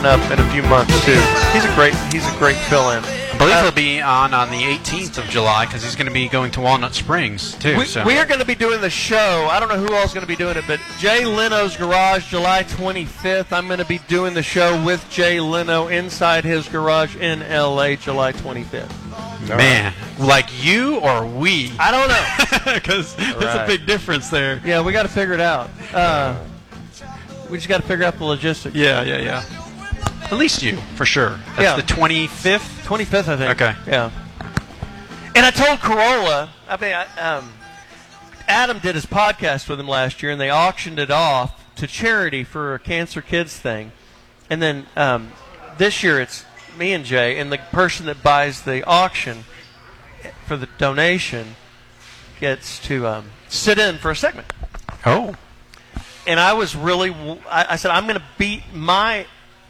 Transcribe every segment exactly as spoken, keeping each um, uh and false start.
up in a few months too. He's a great he's a great fill-in. I believe Uh, he'll be on on the eighteenth of July because he's going to be going to Walnut Springs too. We, so. we are going to be doing the show. I don't know who else is going to be doing it, but Jay Leno's Garage, July twenty-fifth. I'm going to be doing the show with Jay Leno inside his garage in L A, July twenty-fifth. Man, like you or we? I don't know. Because there's Right. a big difference there. Yeah, we got to figure it out. Uh, we just got to figure out the logistics. Yeah, yeah, yeah. At least you, for sure. That's Yeah. the twenty-fifth? twenty-fifth, I think. Okay. Yeah. And I told Corolla, I mean, I, um, Adam did his podcast with him last year, and they auctioned it off to charity for a Cancer Kids thing. And then um, this year it's me and Jay, and the person that buys the auction for the donation gets to um, sit in for a segment. Oh. And I was really, I, I said, I'm going to beat my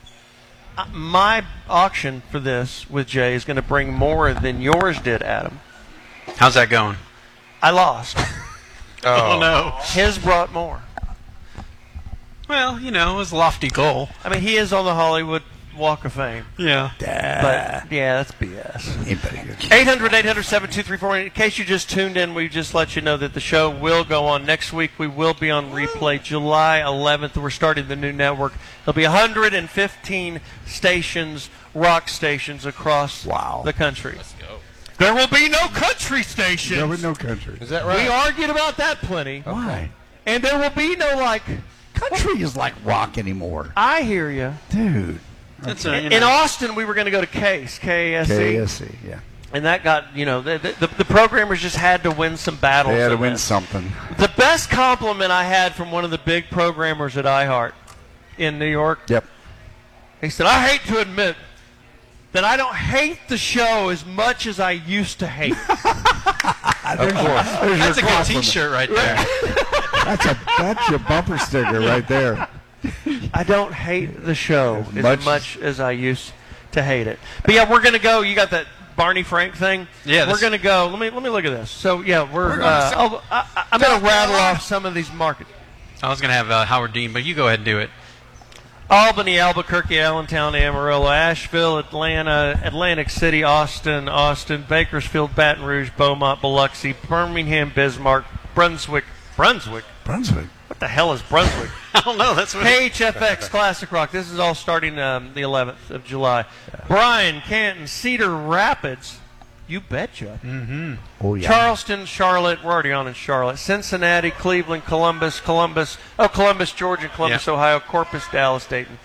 my auction for this with Jay is going to bring more than yours did, Adam. How's that going? I lost. Oh, no. His brought more. Well, you know, it was a lofty goal. I mean, he is on the Hollywood Walk of Fame. Yeah. But, yeah, that's B S. Anybody here? eight hundred, eight hundred, seven two three four. In case you just tuned in, we just let you know that the show will go on next week. We will be on replay July eleventh. We're starting the new network. There'll be one hundred fifteen stations, rock stations across Wow. the country. Let's go. There will be no country stations. There was no country. Is that right? We argued about that plenty. Why? And there will be no, like, Country is like rock anymore. I hear you. Dude. That's a, you In know, Austin, we were going to go to Case, K A S E. K S C, yeah. And that got, you know, the, the, the programmers just had to win some battles. They had to in win this. something. The best compliment I had from one of the big programmers at iHeart in New York, Yep. he said, I hate to admit that I don't hate the show as much as I used to hate. Of course. that's a good T-shirt right there. That's a that's your bumper sticker right there. I don't hate the show as Much- much, as I used to hate it. But yeah, we're gonna go. You got that Barney Frank thing? Yeah, we're this- gonna go. Let me let me look at this. So yeah, we're. We're going uh, to I'll, I, I- I'm gonna rattle off some of these markets: I was going to have uh, Howard Dean, but you go ahead and do it. Albany, Albuquerque, Allentown, Amarillo, Asheville, Atlanta, Atlantic City, Austin, Austin, Bakersfield, Baton Rouge, Beaumont, Biloxi, Birmingham, Bismarck, Brunswick, Brunswick. Brunswick. What the hell is Brunswick? I don't know. That's what K H F X Classic Rock. This is all starting um, the eleventh of July. Bryan, Canton, Cedar Rapids. You betcha. Oh, yeah. Charleston, Charlotte. We're already on in Charlotte. Cincinnati, Cleveland, Columbus, Columbus. Oh, Columbus, Georgia, Columbus, Yeah. Ohio, Corpus, Dallas, Dayton.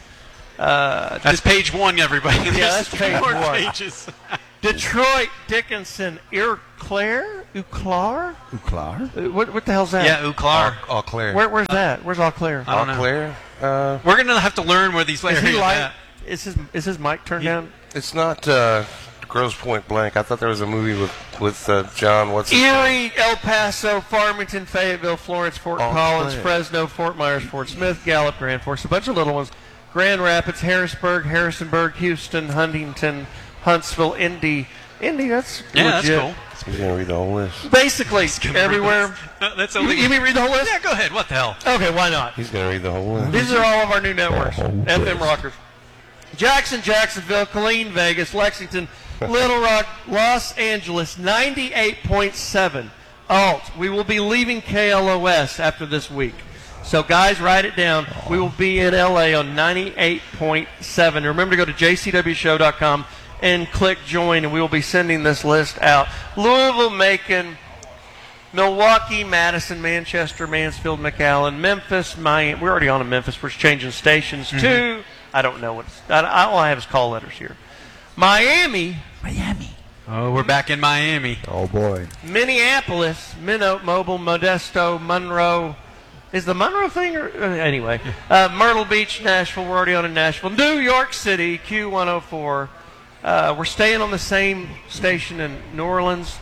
Uh, That's page one, everybody. Yeah, There's that's page more one. pages. Detroit, Dickinson, Eau Claire, Eau Claire. Eau Claire? Uh, What, what the hell's that? Yeah, Eau Claire. All, all clear. Where, where's that? Where's Eau Claire? I don't know. all clear? Uh, We're going to have to learn where these Is areas he are light? at. Is his is his mic turned down? it's not uh, Grosse Point Blank. I thought there was a movie with with uh, John. What's his name? Erie, El Paso, Farmington, Fayetteville, Florence, Fort Oh, Collins, clear. Fresno, Fort Myers, Fort Smith, Gallup, Grand Forks, a bunch of little ones. Grand Rapids, Harrisburg, Harrisonburg, Houston, Huntington, Huntsville, Indy. Indy, that's Yeah, that's legit. cool. He's gonna read the whole list. Basically, everywhere. Uh, That's You, only. you mean read the whole list? Yeah, go ahead. What the hell? Okay, why not? He's gonna read the whole list. These are all of our new networks. The whole F M list. Rockers. Jackson, Jacksonville, Killeen, Vegas, Lexington, Little Rock, Los Angeles, ninety-eight point seven. Alt, we will be leaving K L O S after this week. So, guys, write it down. We will be in L A on ninety-eight point seven. Remember to go to j c w show dot com and click join, and we will be sending this list out. Louisville, Macon, Milwaukee, Madison, Manchester, Mansfield, McAllen, Memphis, Miami. We're already on in Memphis. We're changing stations to, I don't know what, it's, I, all I have is call letters here. Miami, Miami. Oh, we're back in Miami. Oh, boy. Minneapolis, Minnow, Mobile, Modesto, Monroe. Is the Monroe thing? Or, uh, anyway, uh, Myrtle Beach, Nashville. We're already on in Nashville. New York City, Q one oh four. Uh, we're staying on the same station in New Orleans.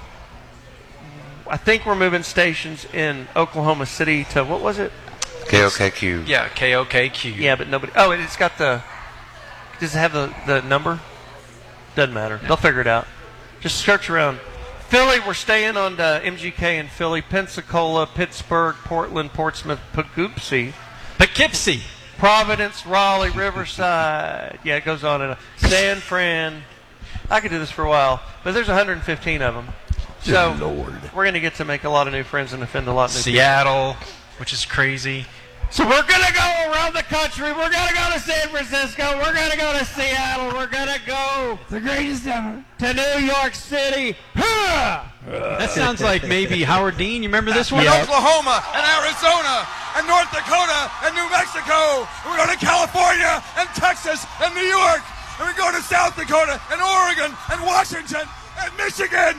I think we're moving stations in Oklahoma City to, what was it? K O K Q. Yeah, K O K Q. Yeah, but nobody. Oh, it's got the. Does it have the, the number? Doesn't matter. They'll figure it out. Just search around. Philly, we're staying on uh, M G K in Philly. Pensacola, Pittsburgh, Portland, Portsmouth, Poughkeepsie. Poughkeepsie. Providence, Raleigh, Riverside. Yeah, it goes on and on. San Fran. I could do this for a while, but there's one hundred fifteen of them. So Lord. we're going to get to make a lot of new friends and offend a lot of new Seattle, which is crazy. people. So we're going to go around the country. We're going to go to San Francisco. We're going to go to Seattle. We're going to go The greatest ever. to New York City. Huh! That sounds like maybe Howard Dean. You remember this one? And Oklahoma and Arizona and North Dakota and New Mexico. And we go to California and Texas and New York. And we go to South Dakota and Oregon and Washington and Michigan.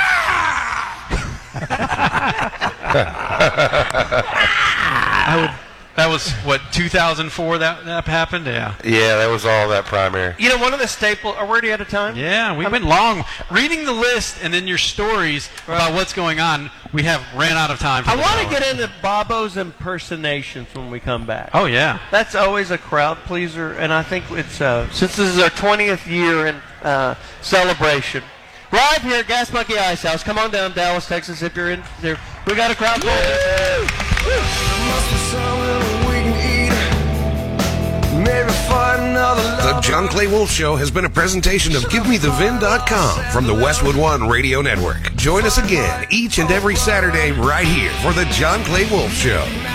I would. That was what two thousand four that that happened. Yeah. Yeah, that was all that primary. You know, one of the staple. Are we already out of time? Yeah, we went long reading the list and then your stories about what's going on. We have ran out of time. For I the want to hour. get into Bobo's impersonations when we come back. Oh yeah. That's always a crowd pleaser, and I think it's uh, since this is our twentieth year in uh, celebration. Live here at Gas Monkey Ice House. Come on down, Dallas, Texas, if you're in there. We got a crowd pleaser. The John Clay Wolf Show has been a presentation of Give Me The Vin dot com from the Westwood One Radio Network. Join us again each and every Saturday right here for The John Clay Wolf Show.